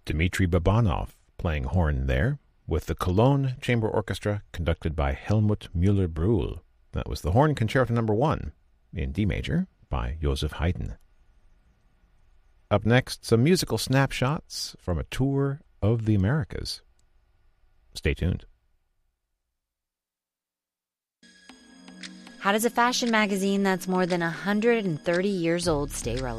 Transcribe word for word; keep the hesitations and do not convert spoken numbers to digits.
Dmitri Babanov playing horn there, with the Cologne Chamber Orchestra conducted by Helmut Müller-Brühl. That was the Horn Concerto Number One in D major by Joseph Haydn. Up next, some musical snapshots from a tour of the Americas. Stay tuned. How does a fashion magazine that's more than one hundred thirty years old stay relevant?